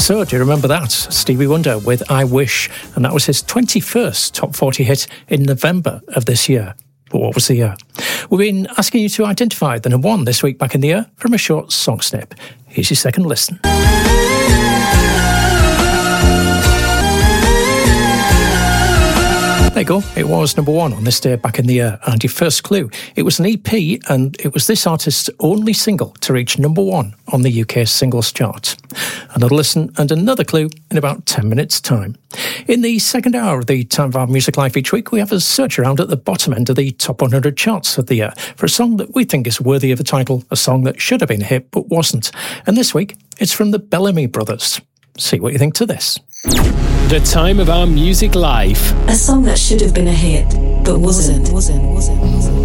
So, do you remember that? Stevie Wonder with I Wish, and that was his 21st Top 40 hit in November of this year. But what was the year? We've been asking you to identify the number one this week back in the year from a short song snip. Here's your second listen. There you go, it was number one on this day back in the year. And your first clue, it was an EP, and it was this artist's only single to reach number one on the UK singles chart. Another listen and another clue in about 10 minutes' time. In the second hour of the Time of Our Music Life each week, we have a search around at the bottom end of the top 100 charts of the year for a song that we think is worthy of a title, a song that should have been a hit but wasn't. And this week, it's from the Bellamy Brothers. See what you think to this. The Time of Our Music Life. A song that should have been a hit, but wasn't.